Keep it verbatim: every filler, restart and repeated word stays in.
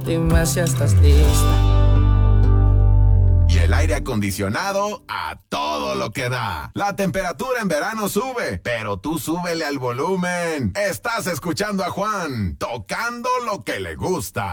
Dime si estás lista. Y el aire acondicionado a todo lo que da. La temperatura en verano sube, pero tú súbele al volumen. Estás escuchando a Juan, tocando lo que le gusta.